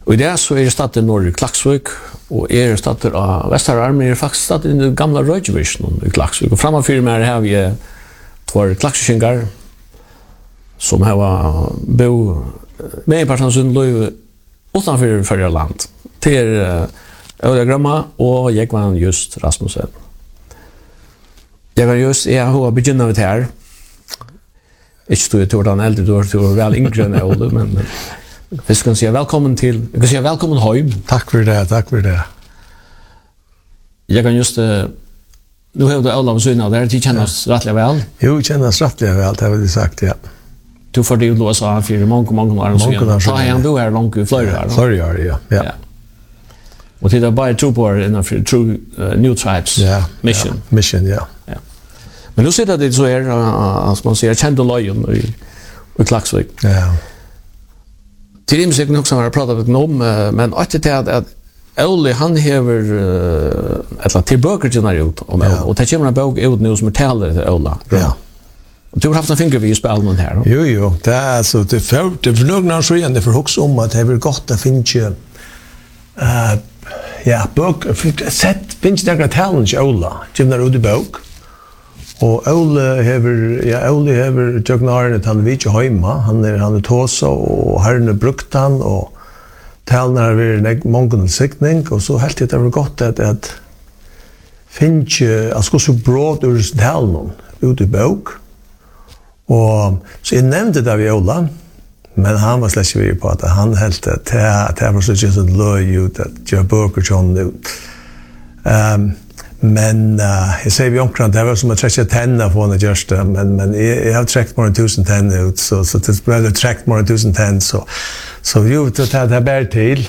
Og I det så det stedet i Norge i Klaksvik, og stedet av Vestararmen faktisk stedet i den gamle Røyjevisjonen i Klaksvik. Og framfor meg har vi två klakskingar som har bo med en person som lov utanför förra land. Till Ola Gramma och jag var just Rasmussen. Jag var just jag har begynt här. Inte stod jag till den äldre då till väl yngre än Ola, men vi ska säga välkommen till. Jag ska säga välkommen hem. Tack för det. Jag kan just nu har du Ola Sunna där till kännas rättligt väl. Jo, kännas rättligt väl, det har vi sagt, ja. Du får det låsa för många år sedan. Ta igen du är långt flöjare. Flöjare, ja. Och det är bara trooper in för true new tribes mission. Ja, mission, ja. Men nu ser det så här som man säger kända lejon i Klaksvik. Ja. Till dem så också har pratat om men att det att Olle han häver ett till böcker ut och det kommer en bok ut nu som talar till Olle. Ja. Du har haft en finger vid spelman här. Jo, det är så det för några så igen det för också om att det är gott att finna bok sätt finns det några talent Ola. Jim där ute bok. Och Ola häver Jagnar han vet ju hemma. Han är tåsa och herren brukt han och talnar vi många siktning och så helt det var gott att finns alltså så bra ur talen ute bok. Och så jag nämnde det av Ola, men han var släckig på att han helt det var så just en löj ut att jag böker John ut. Men jag säger vi omkring det var som att träcka tänna på en just men jag har träckt more than 1000 tänna ut så det blev träckt more than 1000 tänna så ju det här bär till